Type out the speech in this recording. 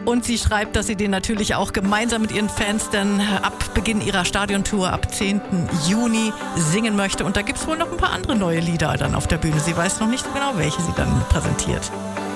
Und sie schreibt, dass sie den natürlich auch gemeinsam mit ihren Fans dann ab Beginn ihrer Stadiontour ab 10. Juni singen möchte. Und da gibt es wohl noch ein paar andere neue Lieder dann auf der Bühne. Sie weiß noch nicht so genau, welche sie dann präsentiert.